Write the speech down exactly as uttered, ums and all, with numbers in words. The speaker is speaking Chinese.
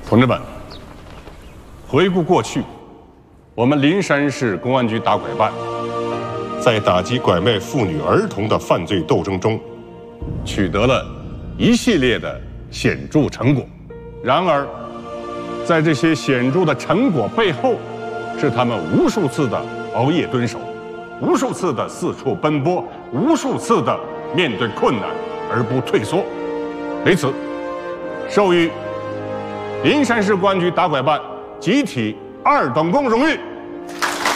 同志们，回顾过去，我们灵山市公安局打拐办在打击拐卖妇女儿童的犯罪斗争中，取得了一系列的显著成果。然而，在这些显著的成果背后，是他们无数次的熬夜蹲守，无数次的四处奔波，无数次的面对困难而不退缩。为此，授予灵山市公安局打拐办集体二等功荣誉。